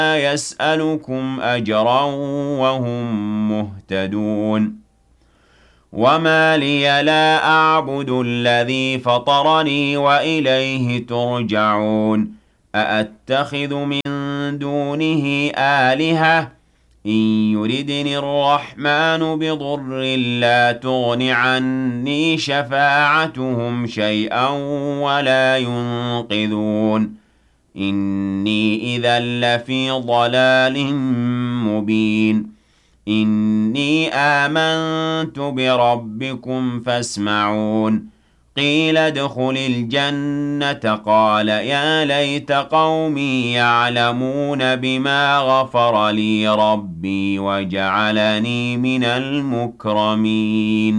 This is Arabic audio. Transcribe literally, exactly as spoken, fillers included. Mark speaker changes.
Speaker 1: يسألكم أجرا وهم مهتدون وما لي لا أعبد الذي فطرني وإليه ترجعون أأتخذ من دونه آلهة إن يردني الرحمن بضر لا تغن عني شفاعتهم شيئا ولا ينقذون إني إذا لفي ضلال مبين إني آمنت بربكم فاسمعون قيل ادخل الجنة قال يا ليت قومي يعلمون بما غفر لي ربي وجعلني من المكرمين